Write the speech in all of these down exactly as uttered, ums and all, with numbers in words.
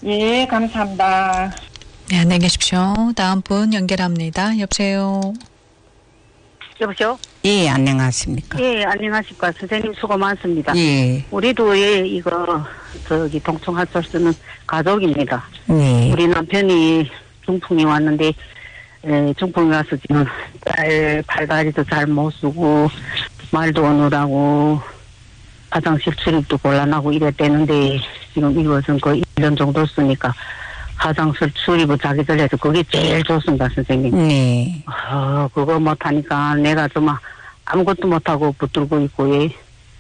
예, 감사합니다. 네, 안녕히 계십시오. 다음 분 연결합니다. 여보세요. 여보세요? 예, 안녕하십니까. 예, 안녕하십니까. 선생님 수고 많습니다. 예. 우리도 예, 이거, 저기, 동충하초 쓰는 가족입니다. 네. 우리 남편이 중풍이 왔는데, 에, 중풍이 와서 지금 딸, 발다리도 잘 못 쓰고, 말도 오느라고, 화장실 출입도 곤란하고 이랬대는데, 지금 이것은 거의 일 년 정도 쓰니까, 화장실 출입을 자기들 해서 그게 제일 좋습니다, 선생님. 네. 어, 그거 못하니까 내가 좀 아무것도 못하고 붙들고 있고, 예.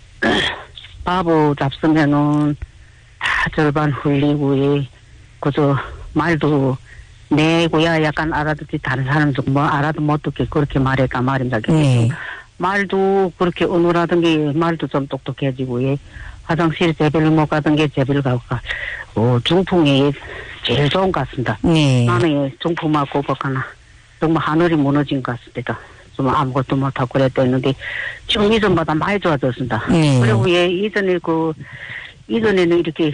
바보 잡으면은 다 절반 흘리고, 예. 그저 말도 내고야 약간 알아듣지 다른 사람도 뭐 알아도 못 듣게 그렇게 말했단 말입니다. 네. 말도 그렇게 어눌하던 게 말도 좀 똑똑해지고, 예. 화장실에 제비를 못 가던 게 제비를 가고, 어, 중풍이 제일 좋은 것 같습니다. 네. 나는 중풍하고 복하나 정말 하늘이 무너진 것 같습니다. 좀 아무것도 못하고 그랬었는데 지금 이전보다 많이 좋아졌습니다. 네. 그리고 예, 이전에 그 이전에는 이렇게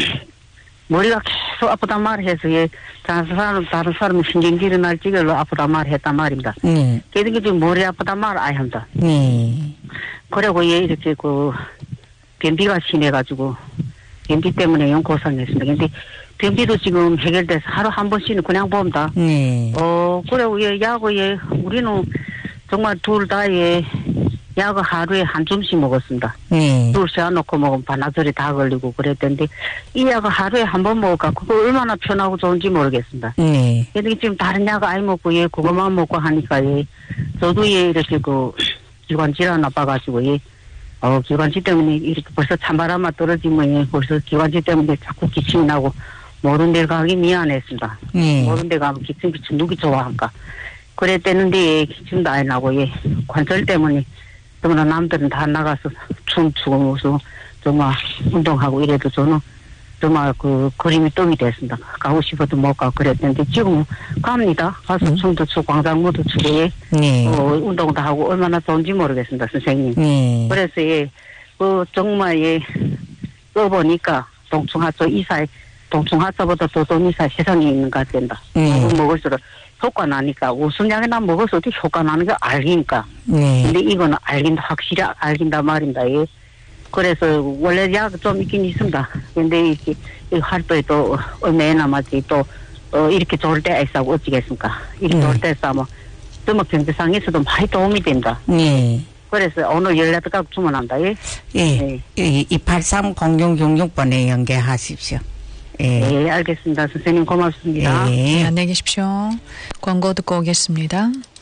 머리가 계속 아프단 말을 해서 예, 다른 사람 다른 사람은 신경질이 날 지경으로 아프단 말을 했단 말입니다. 네. 그래서 지금 머리 아프단 말을 아예 합니다. 네. 그리고 예, 이렇게 그 변비가 심해가지고 변비 때문에 연고생했습니다. 근데 변비도 지금 해결돼서 하루 한 번씩은 그냥 봅니다. 네. 어, 그리고 예, 약을 예, 우리는 정말 둘 다 예, 약을 하루에 한 줌씩 먹었습니다. 네. 둘 씌워놓고 먹으면 반나절이 다 걸리고 그랬던데, 이 약을 하루에 한 번 먹을까? 그거 얼마나 편하고 좋은지 모르겠습니다. 네. 근데 지금 다른 약을 아예 먹고 예, 그것만 먹고 하니까 예, 저도 예, 이렇게 그, 기관지가 나빠가지고 예, 어, 기관지 때문에 이렇게 벌써 찬바람만 떨어지면 예, 벌써 기관지 때문에 자꾸 기침이 나고, 모른 데 가기 미안했습니다. 네. 모른 데 가면 기침 기침 누구 좋아할까. 그랬대는데 기침도 안 나고 예 관절 때문에 정말 남들은 다 나가서 춤추고 무슨 정말 운동하고 이래도 저는 정말 그 그림이 뜸이 됐습니다. 가고 싶어도 못 가고 그랬는데 지금 갑니다. 가서 음. 춤도 추고 광장무도 추고 예 네. 어, 운동도 하고 얼마나 좋은지 모르겠습니다, 선생님. 네. 그래서 예 그 정말 예 써보니까 동충하초 이사에 동충하초보다 더 좋은 이사 세상에 있는 것 같습니다. 네. 먹을수록 효과 나니까 우선 약이나 먹어서도 효과 나는 거 알기니까. 네. 근데 이거는 알긴다 확실히 알긴다 말입니다. 예. 그래서 원래 약 좀 있긴 있습니다. 근데 이렇게 이 활동에 또 얼마나 남았지 또 어, 이렇게 좋을 때가 있다고 어찌겠습니까? 이렇게 네. 좋을 때 있으면 정말 경제상에서도 많이 도움이 된다. 네. 그래서 오늘 연락도 주문한다. 예. 예. 네. 이팔삼 공공육육 번에 연계하십시오. 예. 네, 알겠습니다. 선생님 고맙습니다. 예. 네, 안녕히 계십시오. 광고 듣고 오겠습니다.